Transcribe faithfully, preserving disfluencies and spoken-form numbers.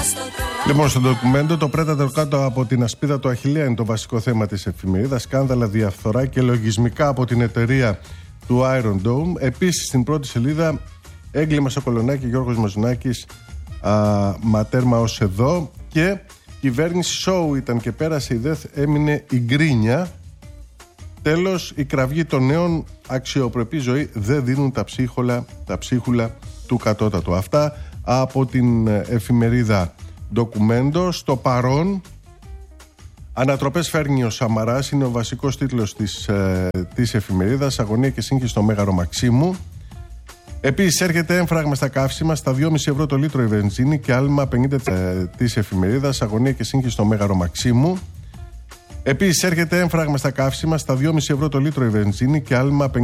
Λοιπόν, στο ντοκουμέντο το Predator κάτω από την ασπίδα του Αχιλλέα είναι το βασικό θέμα της εφημερίδας. Σκάνδαλα, διαφθορά και λογισμικά από την εταιρεία του Iron Dome. Επίσης στην πρώτη σελίδα έγκλημα Σοκολονάκη, Γιώργος Μαζουνάκης, α, ματέρμα ως εδώ. Και κυβέρνηση σόου ήταν και πέρασε η ΔΕΘ, έμεινε η γκρίνια. Τέλος, η κραυγή των νέων, αξιοπρεπή ζωή, δεν δίνουν τα ψίχουλα, τα ψίχουλα του κατώτατου. Αυτά από την εφημερίδα ντοκουμέντο. Στο παρόν, ανατροπές φέρνει ο Σαμαράς, είναι ο βασικός τίτλος της, ε, της εφημερίδας. Αγωνία και σύγχυση στο Μέγαρο Μαξίμου. Επίσης έρχεται έμφραγμα στα καύσιμα, στα δυόμισι ευρώ το λίτρο η βενζίνη και άλμα πενήντα τοις εκατό της εφημερίδας. Αγωνία και σύγχυση στο Μέγαρο Μαξίμου. Επίσης έρχεται έμφραγμα στα καύσιμα, στα δυόμισι ευρώ το λίτρο η βενζίνη και άλμα πενήντα